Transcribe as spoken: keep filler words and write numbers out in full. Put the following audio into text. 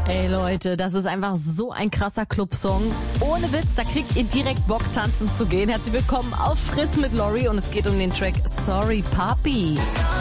Ey Leute, das ist einfach so ein krasser Clubsong. Ohne Witz, da kriegt ihr direkt Bock tanzen zu gehen. Herzlich willkommen auf Fritz mit Lori und es geht um den Track Sorry Papi.